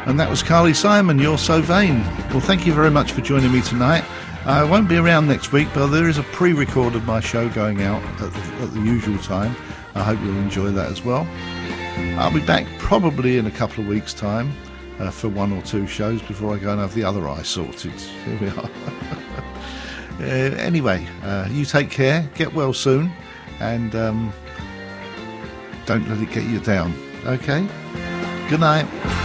And that was Carly Simon, You're So Vain. Well, thank you very much for joining me tonight. I won't be around next week, but there is a pre-record of my show going out at the usual time. I hope you'll enjoy that as well. I'll be back probably in a couple of weeks' time for one or two shows before I go and have the other eye sorted. Here we are. Anyway, you take care, get well soon, and don't let it get you down. Okay? Good night.